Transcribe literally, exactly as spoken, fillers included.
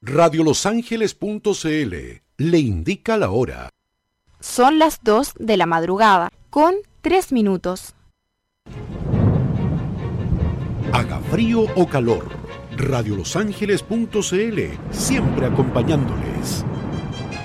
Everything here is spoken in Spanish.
radio los ángeles punto c l le indica la hora. Son las dos de la madrugada, con tres minutos. Haga frío o calor, radio los ángeles punto c l, siempre acompañándole.